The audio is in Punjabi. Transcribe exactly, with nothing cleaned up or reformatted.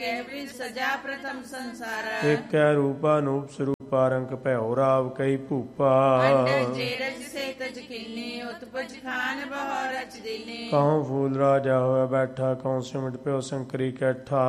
ਸਜਾ ਪ੍ਰਥਮ ਸੰਸਾਰ ਏਕੈ ਰੂਪਾ ਨੂਪ ਸਰੂਪਾ ਰੰਗ ਭੈਉ ਰਾਵ ਕਈ ਭੂਪਾ ਕਹਉ ਫੂਲ ਰਾਜਾ ਹੋਇਆ ਬੈਠਾ ਕਹਉ ਸਿਮਟ ਪਿਓ ਸ਼ੰਕਰੀ ਕੈਠਾ